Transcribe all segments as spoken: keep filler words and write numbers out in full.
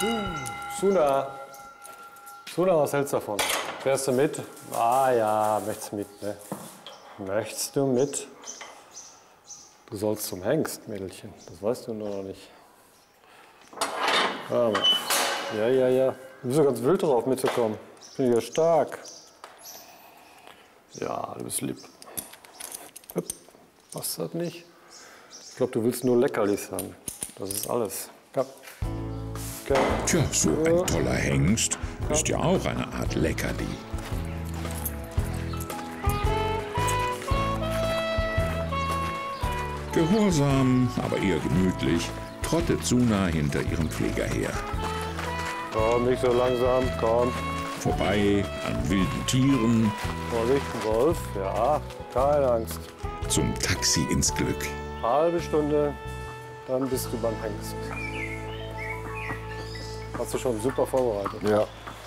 Suna. Suna, was hältst du davon? Fährst du mit? Ah ja, möchtest mit, ne? Möchtest du mit? Du sollst zum Hengst, Mädelchen. Das weißt du nur noch nicht. Ja, ja, ja. Du bist ja ganz wild drauf mitzukommen. Ich bin ja stark. Ja, du bist lieb. Hup. Was das nicht? Ich glaube, du willst nur Leckerlis haben. Das ist alles. Ja. Okay. Tja, so ein toller Hengst ist ja auch eine Art Leckerli. Gehorsam, aber eher gemütlich, trottet Suna hinter ihrem Pfleger her. Komm, nicht so langsam, komm. Vorbei an wilden Tieren. Vorsicht, ein Wolf, ja, keine Angst. Zum Taxi ins Glück. Halbe Stunde, dann bist du beim Hengst. Hast du schon super vorbereitet? Ja.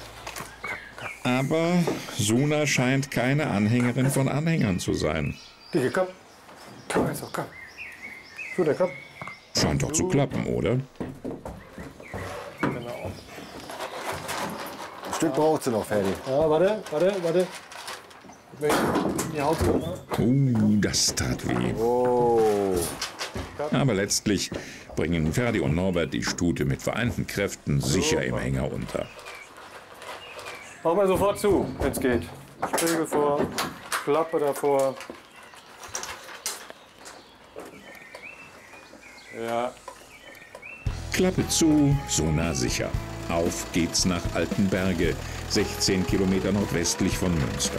Aber Suna scheint keine Anhängerin von Anhängern zu sein. Dicke, komm. Komm, jetzt auch, komm. Suna, komm. Scheint doch zu klappen, oder? Genau. Ein Stück braucht sie noch, Ferdi. Ja, warte, warte, warte. Die Haut drin. Uh, das tat weh. Oh. Aber letztlich bringen Ferdi und Norbert die Stute mit vereinten Kräften sicher im Hänger unter. Mach mal sofort zu, wenn es geht. Spiegel vor, Klappe davor. Ja. Klappe zu, Suna sicher. Auf geht's nach Altenberge, sechzehn Kilometer nordwestlich von Münster.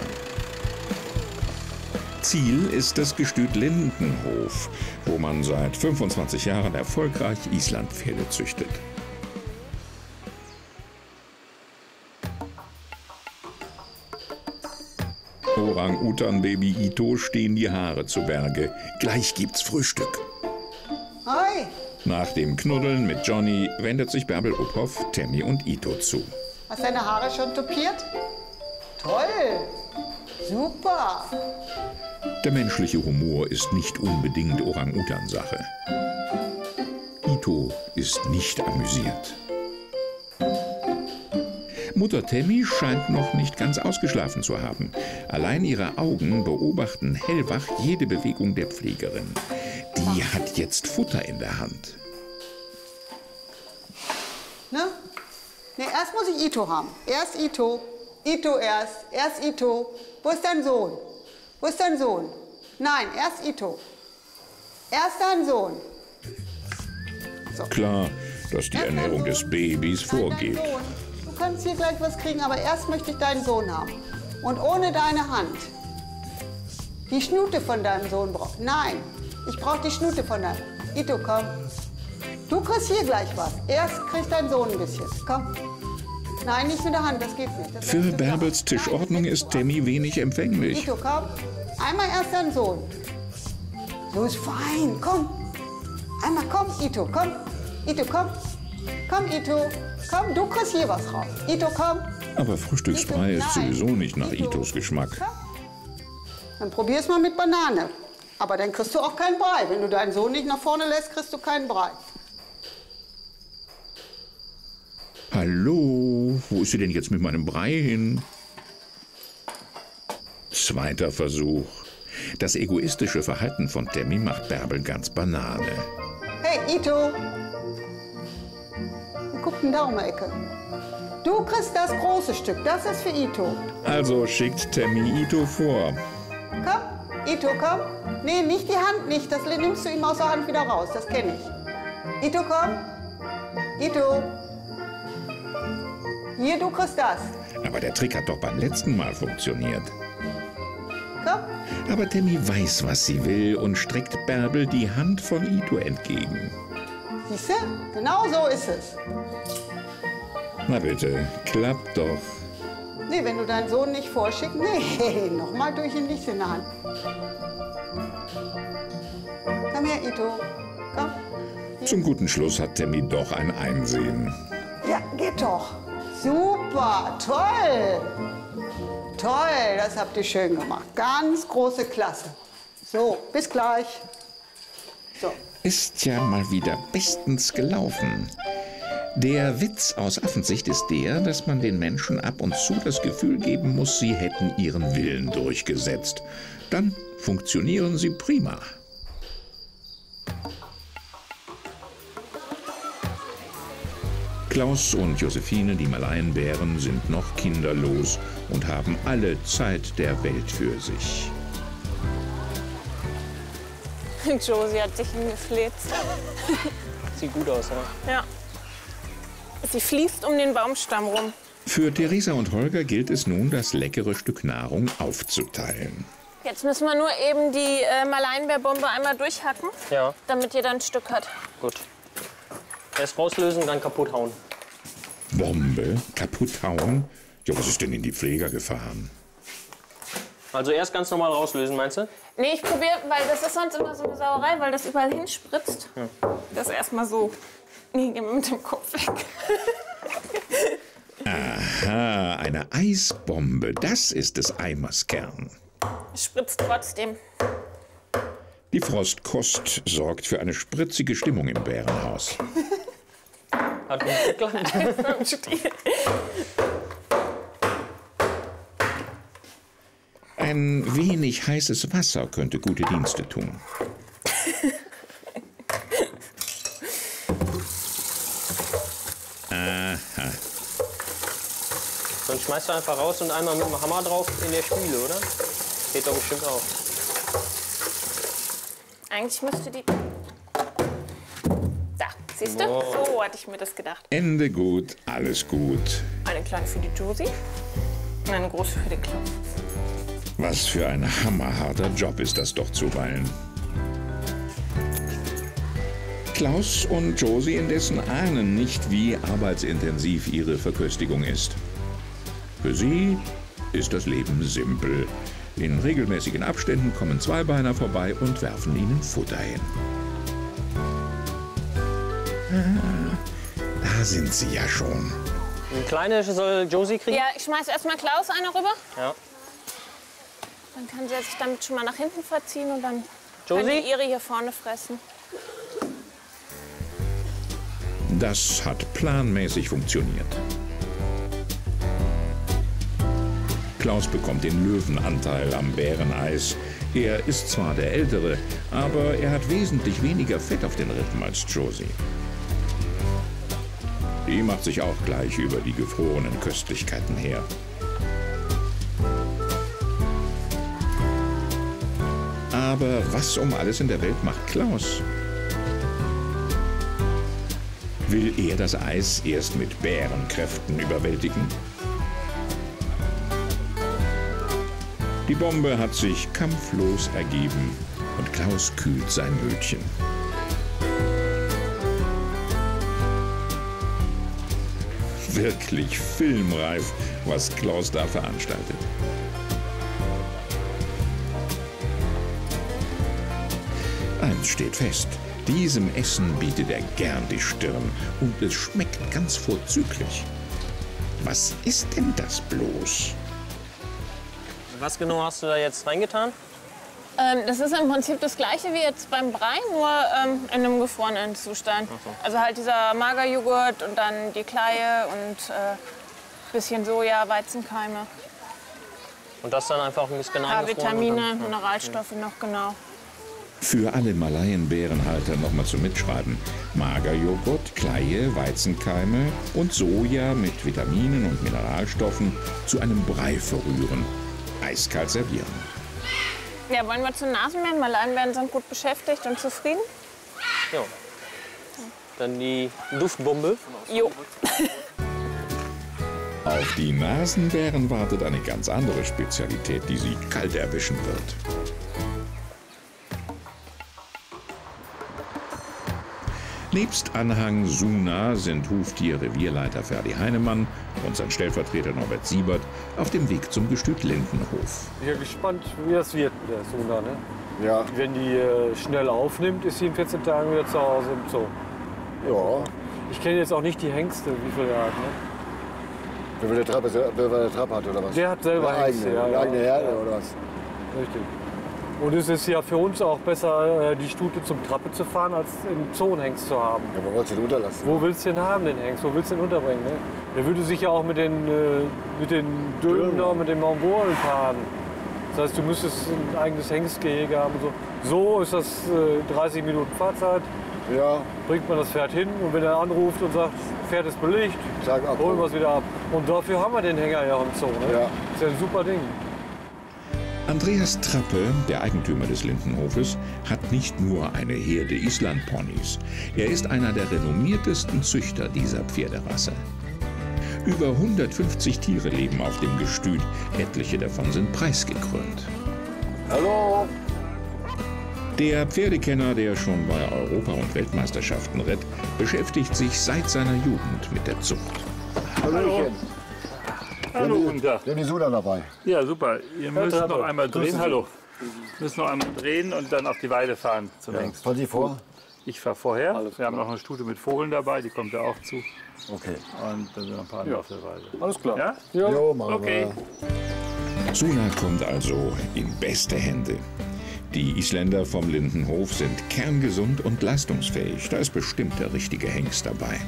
Ziel ist das Gestüt Lindenhof, wo man seit fünfundzwanzig Jahren erfolgreich Islandpferde züchtet. Orang-Utan-Baby Ito stehen die Haare zu Berge. Gleich gibt's Frühstück. Hi. Nach dem Knuddeln mit Johnny wendet sich Bärbel Uphoff, Tammy und Ito zu. Hast deine Haare schon topiert? Toll. Super. Der menschliche Humor ist nicht unbedingt Orang-Utan-Sache. Ito ist nicht amüsiert. Mutter Tammy scheint noch nicht ganz ausgeschlafen zu haben. Allein ihre Augen beobachten hellwach jede Bewegung der Pflegerin. Die hat jetzt Futter in der Hand. Ne? Ne, erst muss ich Ito haben. Erst Ito. Ito erst. Erst Ito. Wo ist dein Sohn? Wo ist dein Sohn? Nein, erst Ito. Erst dein Sohn. So. Klar, dass die Ernährung des Babys vorgeht. Du kannst hier gleich was kriegen, aber erst möchte ich deinen Sohn haben. Und ohne deine Hand. Die Schnute von deinem Sohn braucht. Nein, ich brauche die Schnute von deinem. Ito, komm. Du kriegst hier gleich was. Erst kriegt dein Sohn ein bisschen. Komm. Nein, nicht mit der Hand, das geht nicht. Das Für Bärbels Tischordnung ist Tammy wenig empfänglich. Ito, komm. Einmal erst dein Sohn. So ist fein, komm. Einmal komm, Ito, komm. Ito, komm. Komm, Ito. Komm, du kriegst hier was raus. Ito, komm. Aber Frühstücksbrei ist sowieso nicht nach Itos Geschmack. Komm. Dann probier's mal mit Banane. Aber dann kriegst du auch keinen Brei. Wenn du deinen Sohn nicht nach vorne lässt, kriegst du keinen Brei. Hallo, wo ist sie denn jetzt mit meinem Brei hin? Zweiter Versuch. Das egoistische Verhalten von Tammy macht Bärbel ganz Banane. Hey, Ito. Guck denn da um die Ecke. Du kriegst das große Stück. Das ist für Ito. Also schickt Tammy Ito vor. Komm, Ito, komm. Nee, nicht die Hand nicht. Das nimmst du ihm aus der Hand wieder raus. Das kenne ich. Ito, komm. Ito. Hier, du kriegst das. Aber der Trick hat doch beim letzten Mal funktioniert. Komm. Aber Tammy weiß, was sie will und streckt Bärbel die Hand von Ito entgegen. Siehst du? Genau so ist es. Na bitte, klappt doch. Nee, wenn du deinen Sohn nicht vorschickst, nee, nochmal durch ihn nicht in der Hand. Komm her, Ito. Komm. Hier. Zum guten Schluss hat Tammy doch ein Einsehen. Ja, geht doch. Super, toll. Toll, das habt ihr schön gemacht. Ganz große Klasse. So, bis gleich. So. Ist ja mal wieder bestens gelaufen. Der Witz aus Affensicht ist der, dass man den Menschen ab und zu das Gefühl geben muss, sie hätten ihren Willen durchgesetzt. Dann funktionieren sie prima. Klaus und Josephine, die Malaienbären, sind noch kinderlos und haben alle Zeit der Welt für sich. Josie hat sich hingefläzt. Sieht gut aus, ja? Ja. Sie fließt um den Baumstamm rum. Für Theresa und Holger gilt es nun, das leckere Stück Nahrung aufzuteilen. Jetzt müssen wir nur eben die äh, Malaienbärbombe einmal durchhacken, Ja. damit jeder ein Stück hat. Gut. Erst rauslösen, dann kaputt hauen. Bombe? Kaputt hauen? Ja, was ist denn in die Pfleger gefahren? Also erst ganz normal rauslösen, meinst du? Nee, ich probiere, weil das ist sonst immer so eine Sauerei, weil das überall hinspritzt. Hm. Das erstmal so. Nee, geh mal mit dem Kopf weg. Aha, eine Eisbombe, das ist des Eimers Kern. Es spritzt trotzdem. Die Frostkost sorgt für eine spritzige Stimmung im Bärenhaus. Hat gut geklappt. Ein wenig heißes Wasser könnte gute Dienste tun. Aha. Dann schmeißt du einfach raus und einmal mit dem Hammer drauf in der Spüle, oder? Geht doch bestimmt auch. Eigentlich müsste die... Da, siehst du? Wow. So hatte ich mir das gedacht. Ende gut, alles gut. Eine kleine für die Josie und eine große für den Klaus. Was für ein hammerharter Job ist das doch zuweilen. Klaus und Josie indessen ahnen nicht, wie arbeitsintensiv ihre Verköstigung ist. Für sie ist das Leben simpel. In regelmäßigen Abständen kommen Zweibeiner vorbei und werfen ihnen Futter hin. Ah, da sind sie ja schon. Eine kleine soll Josie kriegen? Ja, ich schmeiß erstmal Klaus eine rüber. Ja. Dann kann sie sich damit schon mal nach hinten verziehen und dann Josie? kann die ihre hier vorne fressen. Das hat planmäßig funktioniert. Klaus bekommt den Löwenanteil am Bäreneis. Er ist zwar der Ältere, aber er hat wesentlich weniger Fett auf den Rippen als Josie. Die macht sich auch gleich über die gefrorenen Köstlichkeiten her. Aber was um alles in der Welt macht Klaus? Will er das Eis erst mit Bärenkräften überwältigen? Die Bombe hat sich kampflos ergeben und Klaus kühlt sein Bötchen. Wirklich filmreif, was Klaus da veranstaltet. Eins steht fest. Diesem Essen bietet er gern die Stirn und es schmeckt ganz vorzüglich. Was ist denn das bloß? Was genau hast du da jetzt reingetan? Ähm, das ist im Prinzip das gleiche wie jetzt beim Brei, nur ähm, in einem gefrorenen Zustand. Ach so. Also halt dieser Magerjoghurt und dann die Kleie und ein äh, bisschen Soja, Weizenkeime. Und das dann einfach ein bisschen Ja, eingefroren? Vitamine, und dann- ja. Mineralstoffe noch, genau. Für alle Malaienbärenhalter nochmal zum Mitschreiben. Magerjoghurt, Kleie, Weizenkeime und Soja mit Vitaminen und Mineralstoffen zu einem Brei verrühren. Eiskalt servieren. Ja, wollen wir zu Nasenbären? Malaienbären sind gut beschäftigt und zufrieden. Ja. Dann die Duftbombe. Jo. Auf die Nasenbären wartet eine ganz andere Spezialität, die sie kalt erwischen wird. Nebst Anhang Suna sind Huftier-Revierleiter Ferdi Heinemann und sein Stellvertreter Norbert Siebert auf dem Weg zum Gestüt Lindenhof. Ich bin gespannt, wie das wird mit der Suna. Ne? Ja, Wenn die äh, schnell aufnimmt, ist sie in vierzehn Tagen wieder zu Hause im Zoo. ja. Ich kenne jetzt auch nicht die Hengste, wie viel er hat. Ne? Wer will der Trapp, wer will der Trapp hat oder was? Der hat selber Eine Hengste, eigene, ja, eine ja. eigene Herde oder was? Richtig. Und es ist ja für uns auch besser, die Stute zum Trappe zu fahren, als im Zoo einen Hengst zu haben. Ja, wo wolltest du den unterlassen? Wo willst du den haben, den Hengst? Wo willst du den unterbringen? Ne? Der würde sich ja auch mit den, äh, mit den Dülmen, da, mit den Mongolen fahren. Das heißt, du müsstest ein eigenes Hengstgehege haben. So, so ist das äh, dreißig Minuten Fahrzeit. Ja. Bringt man das Pferd hin und wenn er anruft und sagt, Pferd ist belegt, Sag ab. holen wir es wieder ab. Und dafür haben wir den Hänger ja im Zoo. Ne? Ja. Das ist ja ein super Ding. Andreas Trappe, der Eigentümer des Lindenhofes, hat nicht nur eine Herde Islandponys. Er ist einer der renommiertesten Züchter dieser Pferderasse. Über hundertfünfzig Tiere leben auf dem Gestüt, etliche davon sind preisgekrönt. Hallo. Der Pferdekenner, der schon bei Europa- und Weltmeisterschaften ritt, beschäftigt sich seit seiner Jugend mit der Zucht. Hallöchen. Hallo, guten Tag. Wir haben die Suna dabei. Ja, super. Ihr müsst Trappe. noch einmal drehen. Grüße. Hallo. Müsst noch einmal drehen und dann auf die Weide fahren zum Ja. Hengst. Fahren Sie vor? Ich fahre vorher. Wir haben noch eine Stute mit Vogeln dabei, die kommt da auch zu. Okay. Und dann sind noch ein paar andere auf der Weide. Alles klar. Ja? Jo, machen Okay. wir. Suna kommt also in beste Hände. Die Isländer vom Lindenhof sind kerngesund und leistungsfähig. Da ist bestimmt der richtige Hengst dabei.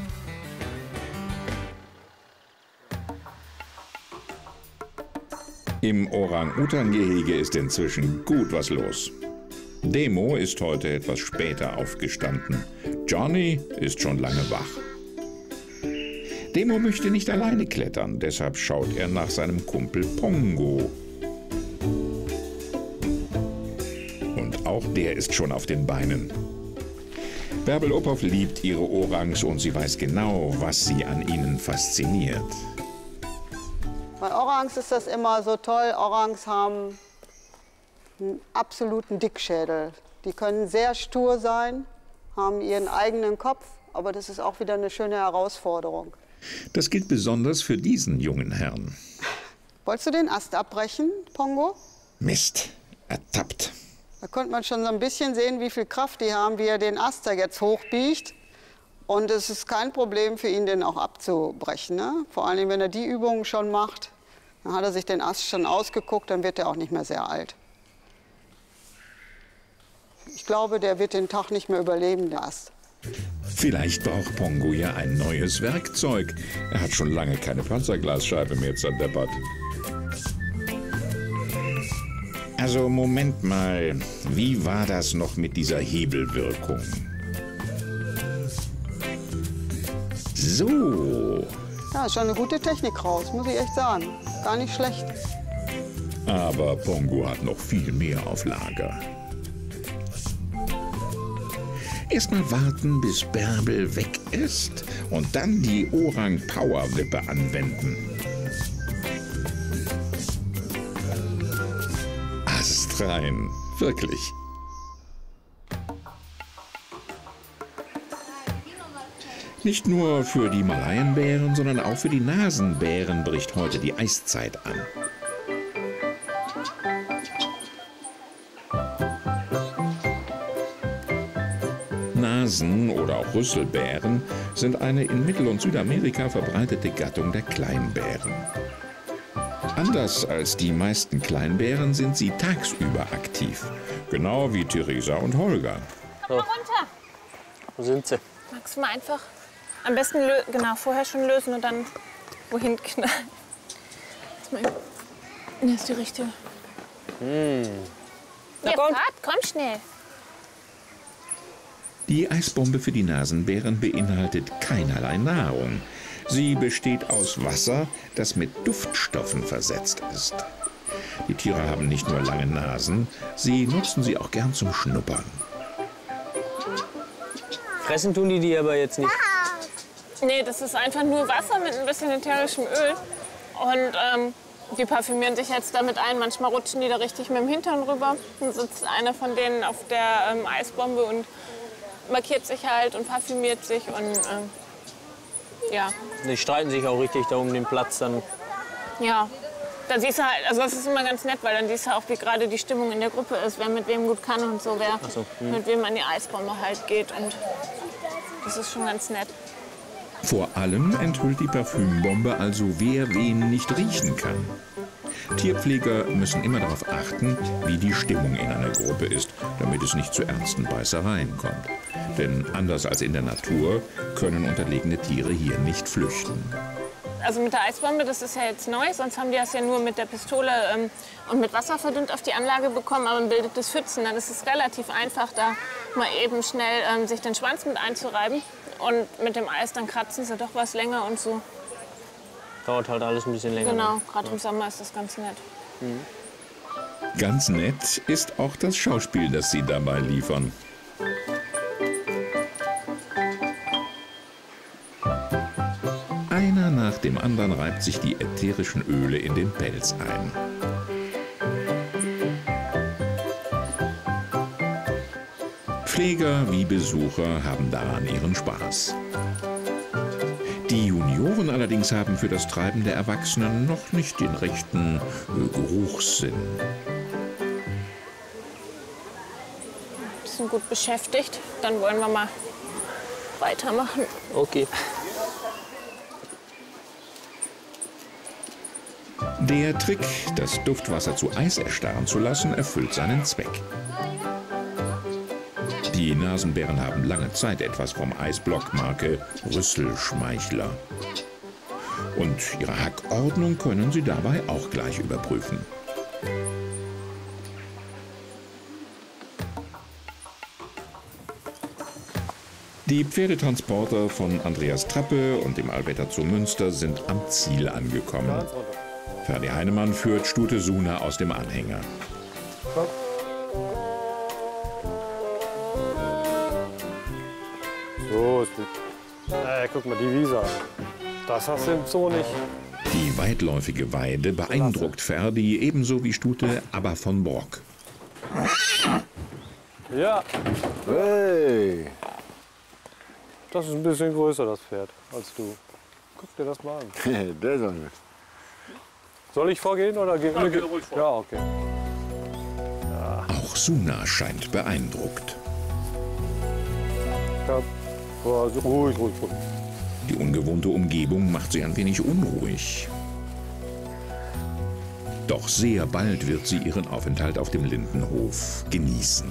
Im Orang-Utan-Gehege ist inzwischen gut was los. Demo ist heute etwas später aufgestanden. Johnny ist schon lange wach. Demo möchte nicht alleine klettern, deshalb schaut er nach seinem Kumpel Pongo. Und auch der ist schon auf den Beinen. Bärbel Uphoff liebt ihre Orangs und sie weiß genau, was sie an ihnen fasziniert. Bei Orangs ist das immer so toll. Orangs haben einen absoluten Dickschädel. Die können sehr stur sein, haben ihren eigenen Kopf, aber das ist auch wieder eine schöne Herausforderung. Das gilt besonders für diesen jungen Herrn. Wolltest du den Ast abbrechen, Pongo? Mist, ertappt. Da konnte man schon so ein bisschen sehen, wie viel Kraft die haben, wie er den Ast da jetzt hochbiegt. Und es ist kein Problem für ihn, den auch abzubrechen. Ne? Vor allem, wenn er die Übungen schon macht, dann hat er sich den Ast schon ausgeguckt, dann wird er auch nicht mehr sehr alt. Ich glaube, der wird den Tag nicht mehr überleben, der Ast. Vielleicht braucht Pongo ja ein neues Werkzeug. Er hat schon lange keine Panzerglasscheibe mehr zerdeppert. Also Moment mal, wie war das noch mit dieser Hebelwirkung? So, Ja, ist schon eine gute Technik raus, muss ich echt sagen. Gar nicht schlecht. aber Pongo hat noch viel mehr auf Lager. Erstmal warten, bis Bärbel weg ist und dann die Orang-Power-Wippe anwenden. Astrein, wirklich. Nicht nur für die Malayenbären, sondern auch für die Nasenbären bricht heute die Eiszeit an. Nasen- oder auch Rüsselbären sind eine in Mittel- und Südamerika verbreitete Gattung der Kleinbären. Anders als die meisten Kleinbären sind sie tagsüber aktiv, genau wie Theresa und Holger. Komm mal runter. Wo sind sie? Magst du mal einfach am besten lö genau, vorher schon lösen und dann wohin knallen. Hier ist die richtige. Hm. Ja, komm. Fahrt, komm schnell. Die Eisbombe für die Nasenbären beinhaltet keinerlei Nahrung. Sie besteht aus Wasser, das mit Duftstoffen versetzt ist. Die Tiere haben nicht nur lange Nasen, sie nutzen sie auch gern zum Schnuppern. Fressen tun die die aber jetzt nicht. Nee, das ist einfach nur Wasser mit ein bisschen ätherischem Öl. Und ähm, die parfümieren sich jetzt damit ein. Manchmal rutschen die da richtig mit dem Hintern rüber. Dann sitzt einer von denen auf der ähm, Eisbombe und markiert sich halt und parfümiert sich. Und ähm, ja. Die streiten sich auch richtig da um den Platz dann. Ja. Dann siehst du halt, also das ist immer ganz nett, weil dann siehst du auch, wie gerade die Stimmung in der Gruppe ist, wer mit wem gut kann und so, wer so, hm. mit wem an die Eisbombe halt geht. Und das ist schon ganz nett. Vor allem enthüllt die Parfümbombe also, wer wen nicht riechen kann. Tierpfleger müssen immer darauf achten, wie die Stimmung in einer Gruppe ist, damit es nicht zu ernsten Beißereien kommt. Denn anders als in der Natur können unterlegene Tiere hier nicht flüchten. Also mit der Eisbombe, das ist ja jetzt neu, sonst haben die das ja nur mit der Pistole ähm, und mit Wasser verdünnt auf die Anlage bekommen, aber man bildet das Pfützen. Dann ist es relativ einfach, da mal eben schnell ähm, sich den Schwanz mit einzureiben. Und mit dem Eis, dann kratzen sie doch was länger und so. Dauert halt alles ein bisschen länger. Genau, gerade im Sommer ist das ganz nett. Mhm. Ganz nett ist auch das Schauspiel, das sie dabei liefern. Einer nach dem anderen reibt sich die ätherischen Öle in den Pelz ein. Pfleger wie Besucher haben daran ihren Spaß. Die Junioren allerdings haben für das Treiben der Erwachsenen noch nicht den rechten äh, Geruchssinn. Bisschen gut beschäftigt, dann wollen wir mal weitermachen. Okay. Der Trick, das Duftwasser zu Eis erstarren zu lassen, erfüllt seinen Zweck. Die Nasenbären haben lange Zeit etwas vom Eisblock-Marke Rüsselschmeichler. Und ihre Hackordnung können sie dabei auch gleich überprüfen. Die Pferdetransporter von Andreas Trappe und dem Alberter Zoo Münster sind am Ziel angekommen. Ferdi Heinemann führt Stute Suna aus dem Anhänger. So ist gut. Äh, guck mal, die Wiese. Das hast du im Zoo nicht. Die weitläufige Weide beeindruckt Ferdi ebenso wie Stute Aber von Brock. Ja, Hey! das ist ein bisschen größer, das Pferd, als du. Guck dir das mal an. Der ist auch nicht. Soll ich vorgehen oder gehen? Ja, geh ruhig vor. Ja, okay. Auch Suna scheint beeindruckt. Ja. Also, ruhig, ruhig, ruhig. Die ungewohnte Umgebung macht sie ein wenig unruhig. Doch sehr bald wird sie ihren Aufenthalt auf dem Lindenhof genießen.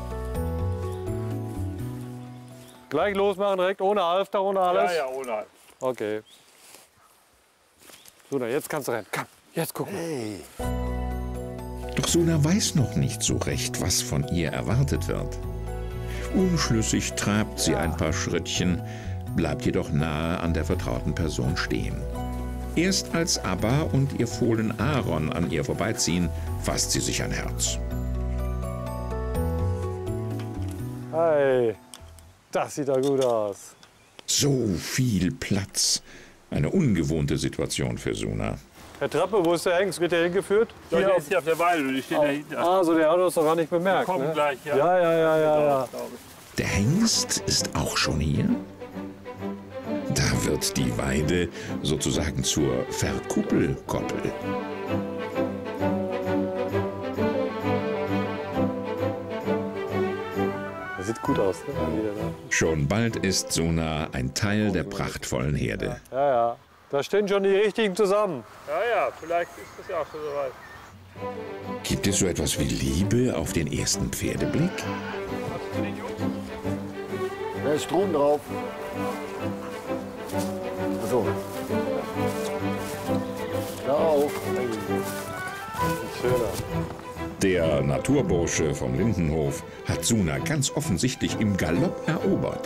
Gleich losmachen, direkt ohne Halfter, ohne alles? Ja, ja, ohne Halb. Okay. So, na, jetzt kannst du rennen. Komm, jetzt guck mal. Hey! Doch Suna weiß noch nicht so recht, was von ihr erwartet wird. Unschlüssig trabt sie ein paar Schrittchen, bleibt jedoch nahe an der vertrauten Person stehen. Erst als Abba und ihr Fohlen Aaron an ihr vorbeiziehen, fasst sie sich ein Herz. Hey, das sieht doch gut aus. So viel Platz. Eine ungewohnte Situation für Suna. Herr Trappe, wo ist der Hengst? Wird der hingeführt? Ja, Hier der auf- ist hier auf der Weide und die stehen dahinter. Ah, so der hat uns doch gar nicht bemerkt. Wir kommen Ne? gleich, ja. Ja, ja, ja, ja, ja. Glaube ich. Der Hengst ist auch schon hier? Da wird die Weide sozusagen zur Verkuppelkoppel. Das sieht gut aus, ne? Wieder da. Schon bald ist Suna ein Teil der prachtvollen Herde. Ja, ja. Da stehen schon die richtigen zusammen. Ja, ja, vielleicht ist das ja auch schon soweit. Gibt es so etwas wie Liebe auf den ersten Pferdeblick? Da ist Strom drauf. So. Hör auf. Ein schöner. Der Naturbursche vom Lindenhof hat Suna ganz offensichtlich im Galopp erobert.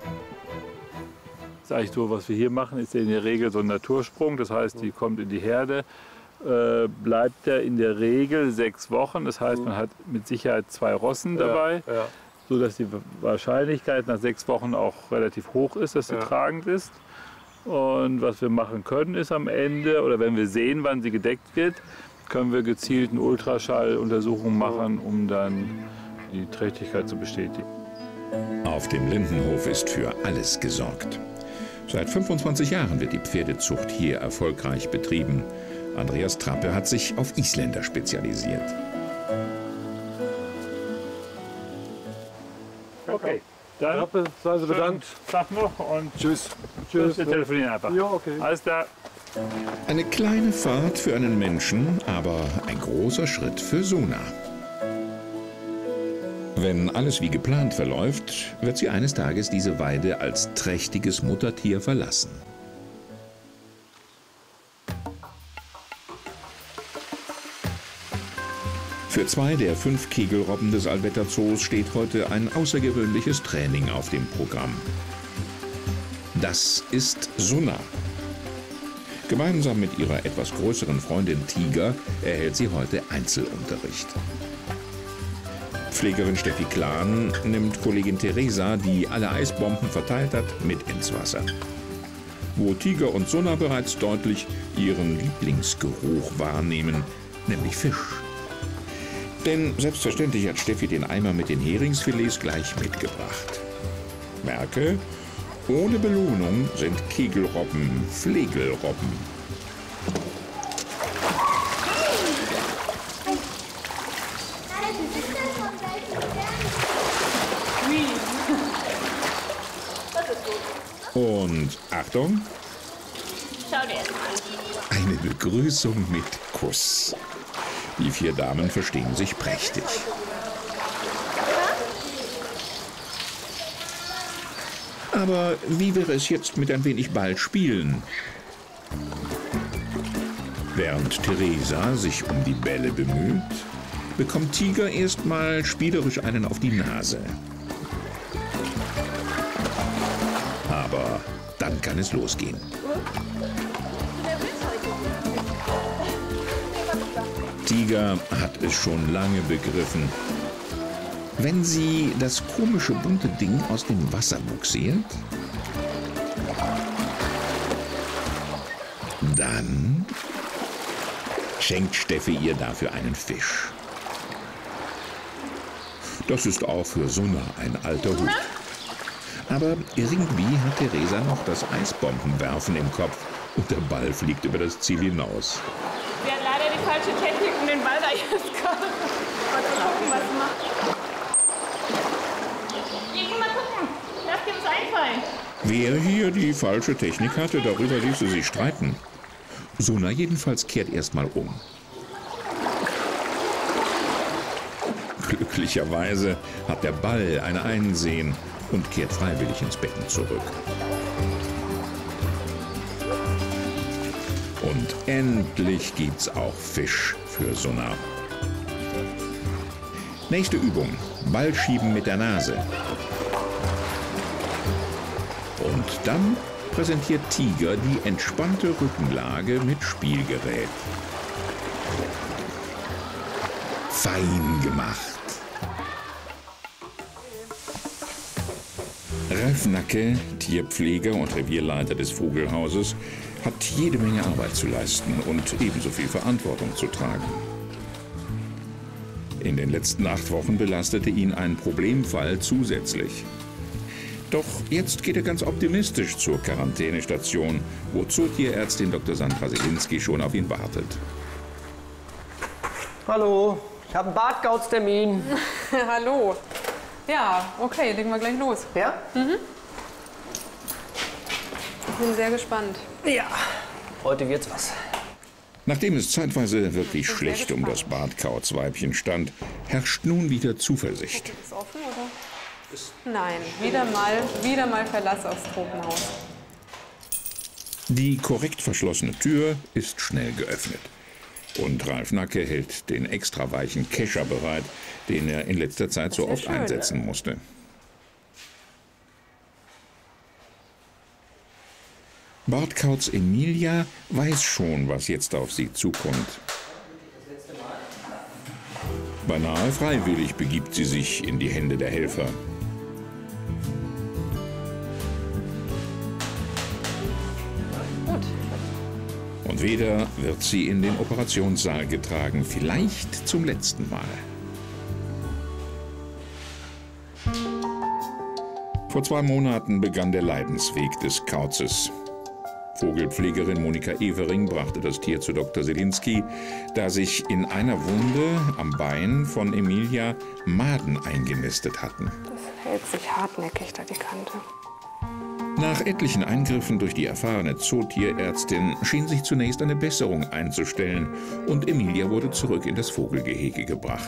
Das eigentlich so, was wir hier machen, ist ja in der Regel so ein Natursprung. Das heißt, die kommt in die Herde, äh, bleibt da in der Regel sechs Wochen. Das heißt, man hat mit Sicherheit zwei Rossen dabei, Ja, ja. sodass die Wahrscheinlichkeit nach sechs Wochen auch relativ hoch ist, dass sie Ja. tragend ist. Und was wir machen können, ist am Ende, oder wenn wir sehen, wann sie gedeckt wird, können wir gezielt eine Ultraschalluntersuchung machen, um dann die Trächtigkeit zu bestätigen. Auf dem Lindenhof ist für alles gesorgt. Seit fünfundzwanzig Jahren wird die Pferdezucht hier erfolgreich betrieben. Andreas Trappe hat sich auf Isländer spezialisiert. Okay, dann Trappe, seien Sie bedankt. Tag noch und Tschüss. tschüss. Wir telefonieren einfach. Ja, okay. Alles klar. Eine kleine Fahrt für einen Menschen, aber ein großer Schritt für Sona. Wenn alles wie geplant verläuft, wird sie eines Tages diese Weide als trächtiges Muttertier verlassen. Für zwei der fünf Kegelrobben des Allwetter Zoos steht heute ein außergewöhnliches Training auf dem Programm. Das ist Sona. Gemeinsam mit ihrer etwas größeren Freundin Tiger erhält sie heute Einzelunterricht. Pflegerin Steffi Klan nimmt Kollegin Theresa, die alle Eisbomben verteilt hat, mit ins Wasser. Wo Tiger und Sona bereits deutlich ihren Lieblingsgeruch wahrnehmen, nämlich Fisch. Denn selbstverständlich hat Steffi den Eimer mit den Heringsfilets gleich mitgebracht. Merke, ohne Belohnung sind Kegelrobben Flegelrobben. Und Achtung! Schau dir erst mal an. Eine Begrüßung mit Kuss. Die vier Damen verstehen sich prächtig. Aber wie wäre es jetzt mit ein wenig Ball spielen? Während Theresa sich um die Bälle bemüht, bekommt Tiger erstmal spielerisch einen auf die Nase. Aber dann kann es losgehen. Tiger hat es schon lange begriffen. Wenn sie das komische bunte Ding aus dem Wasser bugsiert, dann schenkt Steffi ihr dafür einen Fisch. Das ist auch für Sona ein alter Hut. Aber irgendwie hat Theresa noch das Eisbombenwerfen im Kopf und der Ball fliegt über das Ziel hinaus. Wir hatten leider die falsche Technik, um den Ball da jetzt gerade. Mal gucken, was er macht. Hier, geh mal gucken. Lass dir was einfallen. Wer hier die falsche Technik hatte, darüber ließe sich streiten. Sona jedenfalls kehrt erstmal um. Glücklicherweise hat der Ball ein Einsehen und kehrt freiwillig ins Becken zurück. Und endlich gibt's auch Fisch für Sona. Nächste Übung: Ball schieben mit der Nase. Und dann präsentiert Tiger die entspannte Rückenlage mit Spielgerät. Fein gemacht. Ralf Nacke, Tierpfleger und Revierleiter des Vogelhauses, hat jede Menge Arbeit zu leisten und ebenso viel Verantwortung zu tragen. In den letzten acht Wochen belastete ihn ein Problemfall zusätzlich. Doch jetzt geht er ganz optimistisch zur Quarantänestation, wo Zootierärztin Doktor Sandra Selinski schon auf ihn wartet. Hallo, ich habe einen Bartgauztermin. Hallo. Ja, okay, legen wir gleich los. Ja? Mhm. Ich bin sehr gespannt. Ja, heute wird's was. Nachdem es zeitweise wirklich schlecht um das Bartkauzweibchen stand, herrscht nun wieder Zuversicht. Ist offen, oder? Nein, wieder mal, wieder mal Verlass aufs Tropenhaus. Die korrekt verschlossene Tür ist schnell geöffnet. Und Ralf Nacke hält den extra weichen Kescher bereit, den er in letzter Zeit so oft einsetzen musste. Bartkauz Emilia weiß schon, was jetzt auf sie zukommt. Beinahe freiwillig begibt sie sich in die Hände der Helfer. Und wieder wird sie in den Operationssaal getragen, vielleicht zum letzten Mal. Vor zwei Monaten begann der Leidensweg des Kauzes. Vogelpflegerin Monika Evering brachte das Tier zu Doktor Selinski, da sich in einer Wunde am Bein von Emilia Maden eingenistet hatten. Das hält sich hartnäckig da, die Kante. Nach etlichen Eingriffen durch die erfahrene Zootierärztin schien sich zunächst eine Besserung einzustellen und Emilia wurde zurück in das Vogelgehege gebracht.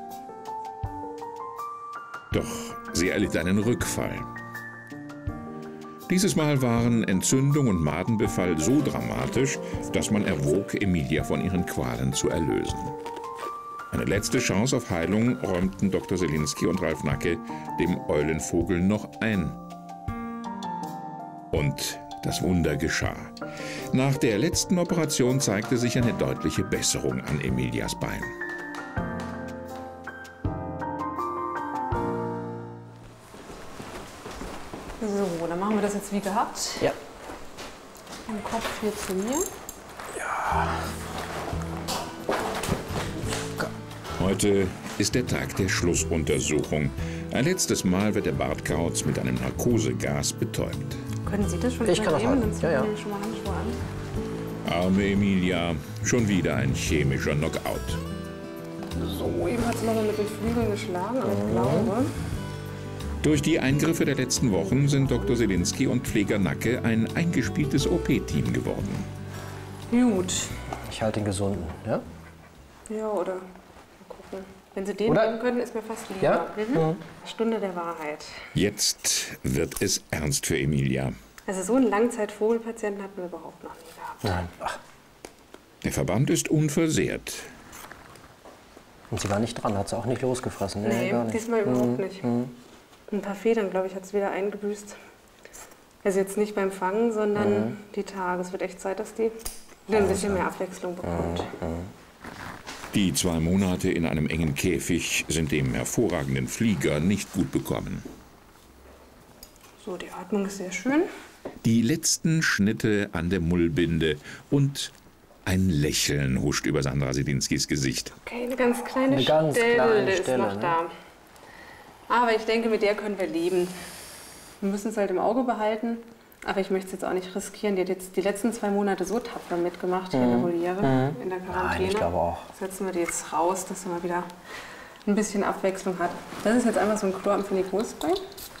Doch sie erlitt einen Rückfall. Dieses Mal waren Entzündung und Madenbefall so dramatisch, dass man erwog, Emilia von ihren Qualen zu erlösen. Eine letzte Chance auf Heilung räumten Doktor Selinski und Ralf Nacke dem Eulenvogel noch ein. Und das Wunder geschah. Nach der letzten Operation zeigte sich eine deutliche Besserung an Emilias Bein. So, dann machen wir das jetzt wie gehabt. Ja. Den Kopf hier zu mir. Heute ist der Tag der Schlussuntersuchung. Ein letztes Mal wird der Bartkauz mit einem Narkosegas betäubt. Können Sie das schon Ich kann das übernehmen? halten. Dann ziehen Ja, ja. wir nämlich schon mal Handschuhe an. Arme Emilia, schon wieder ein chemischer Knockout. So, eben hat es nochmal mit den Flügeln geschlagen, aber ich glaube... Durch die Eingriffe der letzten Wochen sind Doktor Selinski und Pfleger Nacke ein eingespieltes O P-Team geworden. Gut. Ich halte den gesunden, ja? Ja, oder mal gucken. Wenn Sie den Oder- nehmen können, ist mir fast lieber. Ja? Mhm. Stunde der Wahrheit. Jetzt wird es ernst für Emilia. Also so einen Langzeitvogelpatienten hatten wir überhaupt noch nie gehabt. Nein. Ach, Der Verband ist unversehrt. und sie war nicht dran, hat sie auch nicht losgefressen. Nee, gar nicht. diesmal überhaupt nicht. Ein paar Federn, glaube ich, hat es wieder eingebüßt. Also jetzt nicht beim Fangen, sondern die Tage. Es wird echt Zeit, dass die wieder ein bisschen mehr Abwechslung bekommt. Die zwei Monate in einem engen Käfig sind dem hervorragenden Flieger nicht gut bekommen. So, die Atmung ist sehr schön. Die letzten Schnitte an der Mullbinde und ein Lächeln huscht über Sandra Selinskis Gesicht. Okay, eine ganz kleine Eine ganz Stelle kleine ist Stelle, noch ne? da. Aber ich denke, mit der können wir leben. Wir müssen es halt im Auge behalten. Aber ich möchte es jetzt auch nicht riskieren. Die hat jetzt die letzten zwei Monate so tapfer mitgemacht hier in der Voliere, in der Quarantäne. Nein, ich glaube auch. Setzen wir die jetzt raus, dass sie mal wieder ein bisschen Abwechslung hat. Das ist jetzt einfach so ein Chloramphenicol-Spray.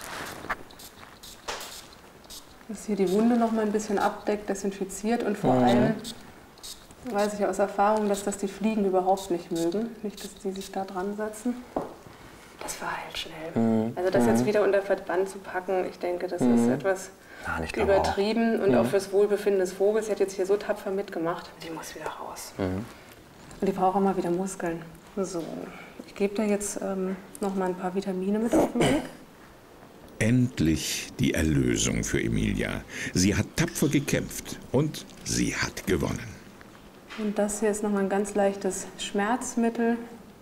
Das hier die Wunde noch mal ein bisschen abdeckt, desinfiziert und vor allem weiß ich aus Erfahrung, dass das die Fliegen überhaupt nicht mögen. Nicht, dass die sich da dran setzen. Das verheilt schnell. Also das jetzt wieder unter Verband zu packen, ich denke, das ist etwas Nein, ich glaube auch. übertrieben und auch fürs Wohlbefinden des Vogels. Sie hat jetzt hier so tapfer mitgemacht, die muss wieder raus. Und die braucht auch mal wieder Muskeln. So, ich gebe da jetzt ähm, noch mal ein paar Vitamine mit auf den Weg. Endlich die Erlösung für Emilia. Sie hat tapfer gekämpft und sie hat gewonnen. Und das hier ist noch mal ein ganz leichtes Schmerzmittel.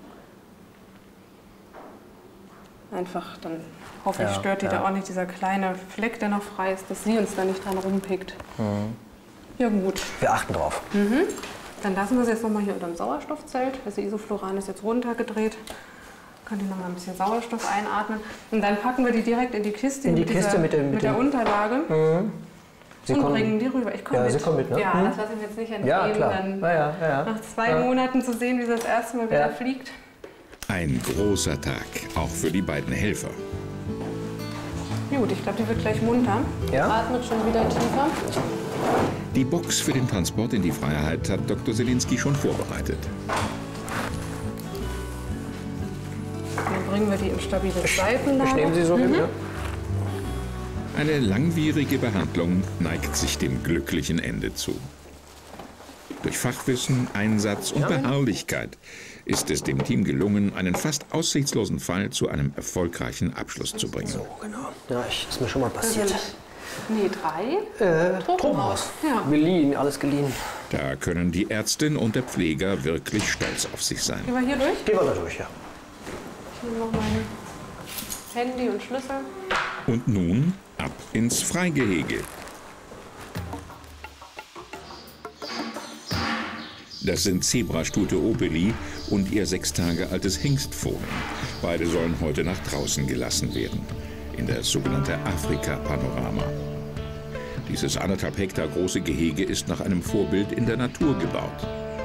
Einfach, dann hoffe ich, Ja, stört die ja. da auch nicht dieser kleine Fleck, der noch frei ist, dass sie uns da nicht dran rumpickt. Ja gut, Wir achten drauf. dann lassen wir sie jetzt noch mal hier unter dem Sauerstoffzelt. Also Isofluran ist jetzt runtergedreht. Kann die noch mal ein bisschen Sauerstoff einatmen. Und dann packen wir die direkt in die Kiste, In die mit, Kiste dieser, mit dem- mit der dem- Unterlage Sie und kommen- bringen die rüber. Ich komme Ja, mit. Sie kommen mit, ne? Ja, Mhm. das lasse ich mir jetzt nicht entgehen, Ja, klar. dann Ja, ja, ja. nach zwei Ja. Monaten zu sehen, wie sie das erste Mal wieder Ja. fliegt. Ein großer Tag, auch für die beiden Helfer. Gut, ich glaube, die wird gleich munter. Ja? Atmet schon wieder tiefer. Die Box für den Transport in die Freiheit hat Doktor Selinski schon vorbereitet. Dann bringen wir die in stabile Seitenlage. Ich nehme sie so hin, ne? Eine langwierige Behandlung neigt sich dem glücklichen Ende zu. Durch Fachwissen, Einsatz und Beharrlichkeit ist es dem Team gelungen, einen fast aussichtslosen Fall zu einem erfolgreichen Abschluss zu bringen. So, genau. Ja, ich, ist mir schon mal Das sind, passiert. nee, drei. Äh, Tropenhaus. Ja. Geliehen, alles geliehen. Da können die Ärztin und der Pfleger wirklich stolz auf sich sein. Gehen wir hier durch. Gehen wir da durch, ja. Ich nehme noch mein Handy und Schlüssel. Und nun ab ins Freigehege. Das sind Zebrastute Opeli und ihr sechs Tage altes Hengstfohlen. Beide sollen heute nach draußen gelassen werden, in das sogenannte Afrika-Panorama. Dieses anderthalb Hektar große Gehege ist nach einem Vorbild in der Natur gebaut.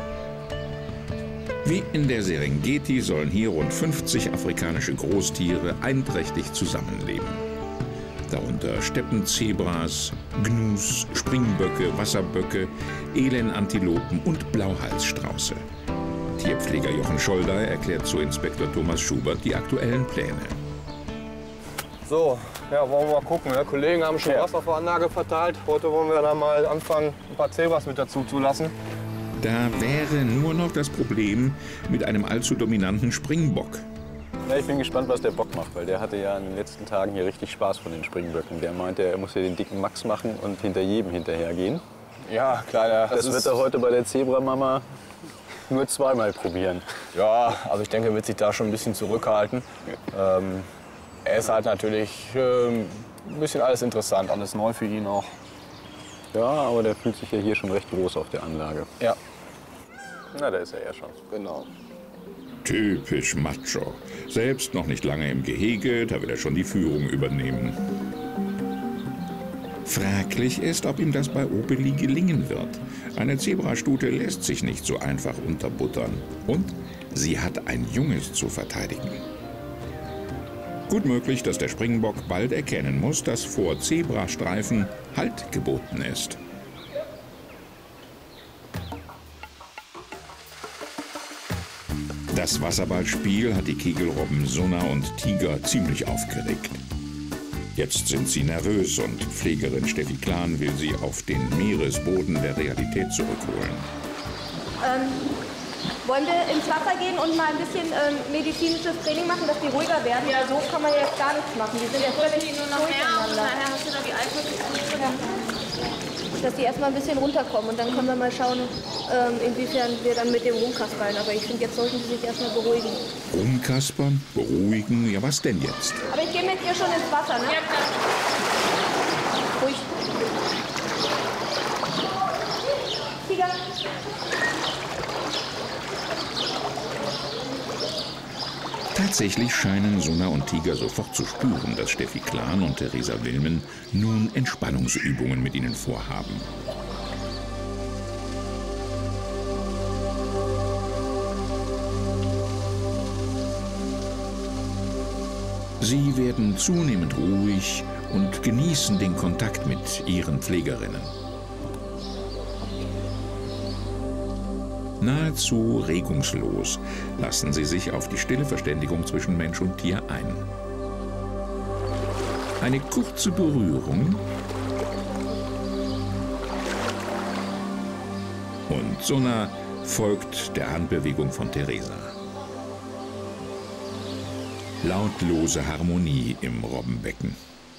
Wie in der Serengeti sollen hier rund fünfzig afrikanische Großtiere einträchtig zusammenleben. darunter Steppenzebras, Gnus, Springböcke, Wasserböcke, Elenantilopen und Blauhalsstrauße. Tierpfleger Jochen Scholder erklärt zu Inspektor Thomas Schubert die aktuellen Pläne. So, ja, wollen wir mal gucken. Ne? Kollegen haben schon Ja. Wasser auf der Anlage verteilt. Heute wollen wir dann mal anfangen, ein paar Zebras mit dazu zu lassen. Da wäre nur noch das Problem mit einem allzu dominanten Springbock. Ja, ich bin gespannt, was der Bock macht, weil der hatte ja in den letzten Tagen hier richtig Spaß von den Springböcken. Der meinte, er muss hier den dicken Max machen und hinter jedem hinterhergehen. Ja, kleiner. Das, wird er heute bei der Zebramama nur zweimal probieren. Ja, also ich denke, er wird sich da schon ein bisschen zurückhalten. Ähm, er ist halt natürlich ähm, ein bisschen alles interessant, alles neu für ihn auch. Ja, aber der fühlt sich ja hier schon recht groß auf der Anlage. Ja. Na, da ist er ja schon. Genau. Typisch Macho. Selbst noch nicht lange im Gehege, da will er schon die Führung übernehmen. Fraglich ist, ob ihm das bei Opeli gelingen wird. Eine Zebrastute lässt sich nicht so einfach unterbuttern. Und sie hat ein Junges zu verteidigen. Gut möglich, dass der Springbock bald erkennen muss, dass vor Zebrastreifen Halt geboten ist. Das Wasserballspiel hat die Kegelrobben Sunna und Tiger ziemlich aufgeregt. Jetzt sind sie nervös und Pflegerin Steffi Klan will sie auf den Meeresboden der Realität zurückholen. Ähm, wollen wir ins Wasser gehen und mal ein bisschen ähm, medizinisches Training machen, dass die ruhiger werden? Ja, so kann man jetzt gar nichts machen. Die sind ja völlig nur noch her und durcheinander. nachher hast du da die Eiswürfel. Ja. Dass die erstmal ein bisschen runterkommen und dann können wir mal schauen, ähm, inwiefern wir dann mit dem rumkaspern. Aber ich finde, jetzt sollten sie sich erstmal beruhigen. Rumkaspern? Beruhigen? Ja, was denn jetzt? Aber ich gehe mit ihr schon ins Wasser, ne? Ja, klar. Ruhig. Tiger. Tatsächlich scheinen Sunna und Tiger sofort zu spüren, dass Steffi Klan und Theresa Wilmen nun Entspannungsübungen mit ihnen vorhaben. Sie werden zunehmend ruhig und genießen den Kontakt mit ihren Pflegerinnen. Nahezu regungslos lassen sie sich auf die stille Verständigung zwischen Mensch und Tier ein. Eine kurze Berührung und Sunna folgt der Handbewegung von Theresa. Lautlose Harmonie im Robbenbecken.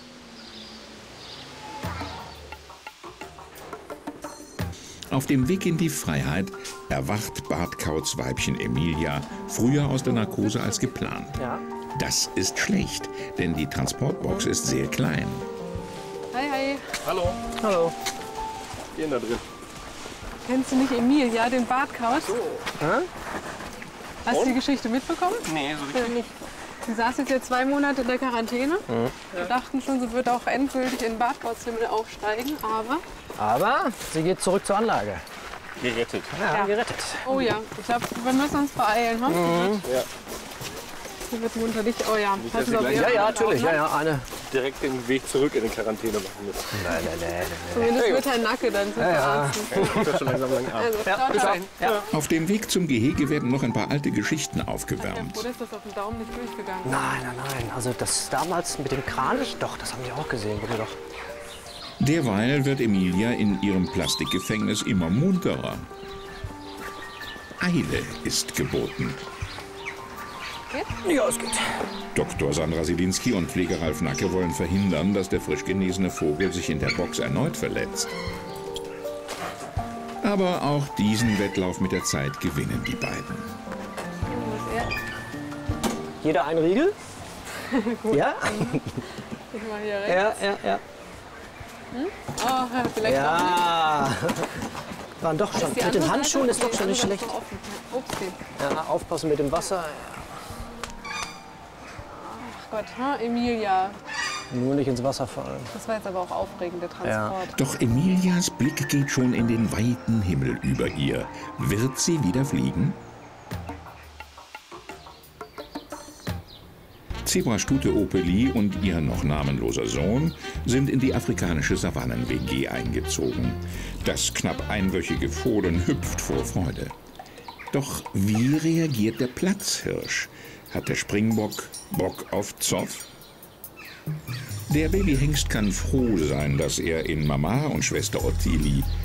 Auf dem Weg in die Freiheit erwacht Bartkauts Weibchen Emilia früher aus der Narkose als geplant. Ja. Das ist schlecht, denn die Transportbox ist sehr klein. Hi, hi. Hallo. Hallo. Gehen da drin. Kennst du nicht Emilia, den Bartkauz? So. Hä? Hast Und? du die Geschichte mitbekommen? Nee, so richtig nicht. Sie saß jetzt ja zwei Monate in der Quarantäne. Mhm. Wir dachten schon, sie wird auch endgültig in den Bartkauzhimmel aufsteigen, aber... Aber sie geht zurück zur Anlage. Gerettet. Ja, Ja. gerettet. Oh ja, ich glaube, wir müssen uns beeilen. Hm? Mhm. Ja. Sie wird munter dich. Oh ja, Nicht, passen dass Sie auf sie Ihre Ja, ja, Hand natürlich. auf, Ja, ne? ja, eine. Direkt den Weg zurück in die Quarantäne machen müssen. Nein, nein, nein, nein. Zumindest wird Herr Nacke dann zu Ja, ja. verarzten. Ich bin schon langsam lang ab. Also, Ja, ciao, bis ciao. dahin. Ja. Auf dem Weg zum Gehege werden noch ein paar alte Geschichten Ich bin aufgewärmt. froh, dass das auf dem Daumen nicht durchgegangen ist. Nein, nein, nein. Also das damals mit dem Kranich, doch, das haben die auch gesehen, bitte doch. Derweil wird Emilia in ihrem Plastikgefängnis immer munterer. Eile ist geboten. Ja, es geht. Doktor Sandra Silinski und Pfleger Ralf Nacke wollen verhindern, dass der frisch genesene Vogel sich in der Box erneut verletzt. Aber auch diesen Wettlauf mit der Zeit gewinnen die beiden. Jeder ein Riegel? Ja? Ich mal hier rechts. Ja, ja, ja. Oh, ja, vielleicht auch nicht. Ja. Waren doch schon. Die Mit andere den Handschuhen Seite? ist doch schon nicht Die andere schlecht. ist so offen. Upsi. Ja, aufpassen mit dem Wasser. Ach Gott, ha? Emilia. Nur nicht ins Wasser fallen. Das war jetzt aber auch aufregend, der Transport. Doch Emilias Blick geht schon in den weiten Himmel über ihr. Wird sie wieder fliegen? Zebrastute Opeli und ihr noch namenloser Sohn sind in die afrikanische Savannen-W G eingezogen. Das knapp einwöchige Fohlen hüpft vor Freude. Doch wie reagiert der Platzhirsch? Hat der Springbock Bock auf Zoff? Der Babyhengst kann froh sein, dass er in Mama und Schwester Ottilie